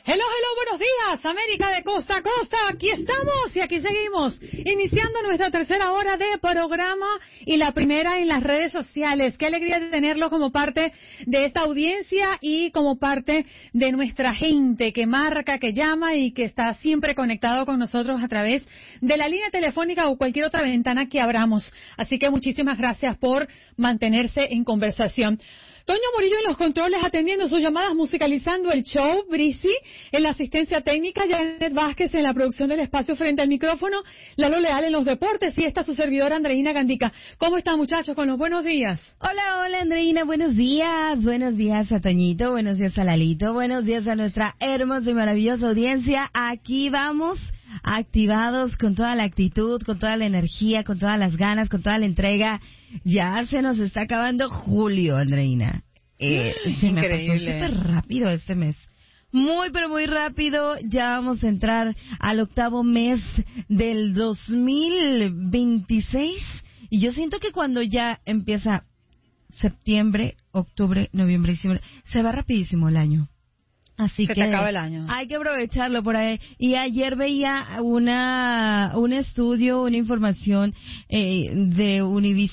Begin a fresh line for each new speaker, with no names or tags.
Hello, buenos días, América de costa a costa, aquí estamos y aquí seguimos, iniciando nuestra tercera hora de programa y la primera en las redes sociales. Qué alegría de tenerlo como parte de esta audiencia y como parte de nuestra gente que marca, que llama y que está siempre conectado con nosotros a través de la línea telefónica o cualquier otra ventana que abramos. Así que muchísimas gracias por mantenerse en conversación. Toño Murillo en los controles atendiendo sus llamadas, musicalizando el show, Brisi en la asistencia técnica, Janet Vázquez en la producción del espacio frente al micrófono, Lalo Leal en los deportes y esta su servidora Andreina Gandica. ¿Cómo están, muchachos, con los buenos días?
Hola Andreina, buenos días a Toñito, buenos días a Lalito, buenos días a nuestra hermosa y maravillosa audiencia. Aquí vamos, activados con toda la actitud, con toda la energía, con todas las ganas, con toda la entrega. Ya se nos está acabando julio, Andreina. Se me pasó súper rápido este mes. Muy, pero muy rápido. Ya vamos a entrar al octavo mes del 2026. Y yo siento que cuando ya empieza septiembre, octubre, noviembre, diciembre, se va rapidísimo el año. Así que
se acaba el año.
Hay que aprovecharlo por ahí. Y ayer veía un estudio, una información de Univision.